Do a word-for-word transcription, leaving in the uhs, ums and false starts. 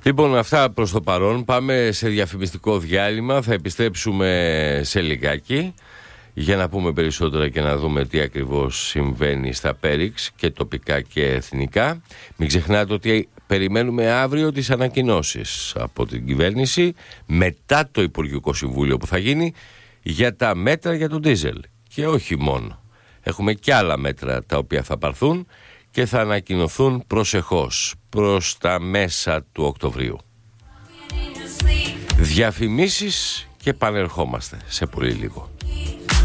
Λοιπόν, αυτά προς το παρόν. Πάμε σε διαφημιστικό διάλειμμα. Θα επιστρέψουμε σε λιγάκι για να πούμε περισσότερα και να δούμε τι ακριβώς συμβαίνει στα Πέριξ και τοπικά και εθνικά. Μην ξεχνάτε ότι περιμένουμε αύριο τις ανακοινώσεις από την κυβέρνηση μετά το Υπουργικό Συμβούλιο που θα γίνει για τα μέτρα για τον ντίζελ. Και όχι μόνο. Έχουμε και άλλα μέτρα τα οποία θα πάρθουν και θα ανακοινωθούν προσεχώς προς τα μέσα του Οκτωβρίου. Διαφημίσεις και πανερχόμαστε σε πολύ λίγο.